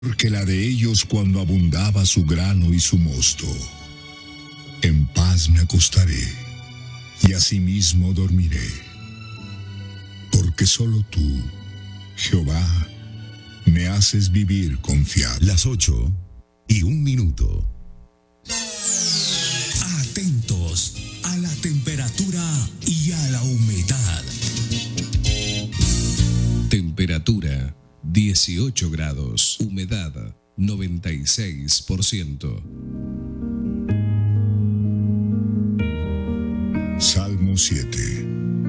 que la de ellos cuando abundaba su grano y su mosto. En paz me acostaré y asimismo dormiré, porque solo tú, Jehová, me haces vivir confiado. Las 8:01. Atentos a la temperatura y a la humedad. Temperatura 18 grados, humedad 96%. Salmo 7.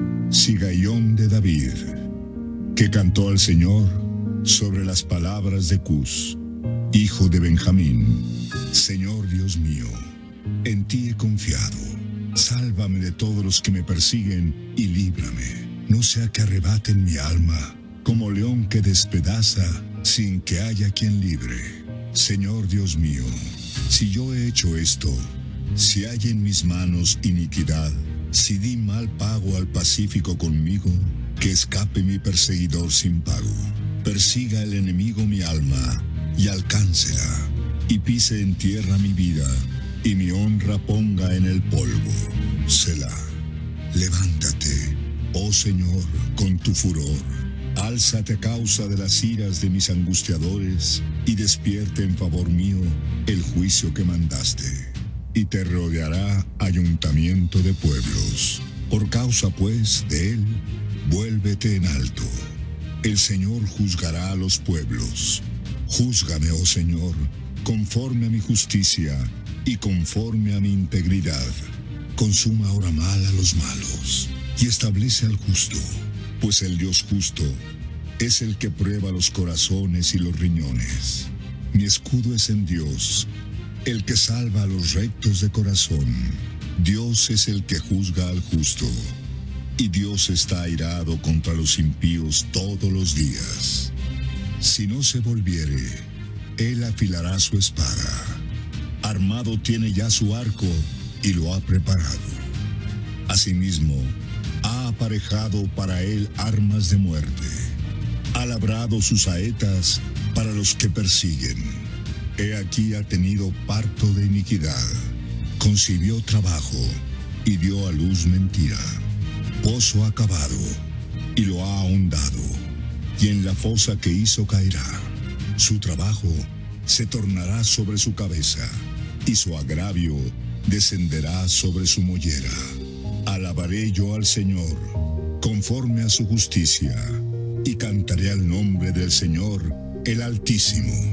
Sigaión de David, que cantó al Señor sobre las palabras de Cus, hijo de Benjamín. Señor Dios mío, en ti he confiado. Sálvame de todos los que me persiguen y líbrame. No sea que arrebaten mi alma, como león que despedaza sin que haya quien libre. Señor Dios mío, si yo he hecho esto, si hay en mis manos iniquidad, si di mal pago al pacífico conmigo, que escape mi perseguidor sin pago. Persiga el enemigo mi alma y alcáncela, y pise en tierra mi vida, y mi honra ponga en el polvo. Selah. Levántate, oh Señor, con tu furor. Álzate a causa de las iras de mis angustiadores, y despierte en favor mío el juicio que mandaste. Y te rodeará ayuntamiento de pueblos. Por causa, pues, de él, vuélvete en alto. El Señor juzgará a los pueblos. Júzgame, oh Señor, conforme a mi justicia y conforme a mi integridad. Consuma ahora mal a los malos y establece al justo, pues el Dios justo es el que prueba los corazones y los riñones. Mi escudo es en Dios, el que salva a los rectos de corazón. Dios es el que juzga al justo, y Dios está airado contra los impíos todos los días. Si no se volviere, él afilará su espada. Armado tiene ya su arco y lo ha preparado. Asimismo, ha aparejado para él armas de muerte. Ha labrado sus saetas para los que persiguen. He aquí ha tenido parto de iniquidad. Concibió trabajo y dio a luz mentira. Pozo ha cavado y lo ha ahondado, y en la fosa que hizo caerá. Su trabajo se tornará sobre su cabeza, y su agravio descenderá sobre su mollera. Alabaré yo al Señor conforme a su justicia, y cantaré al nombre del Señor el Altísimo.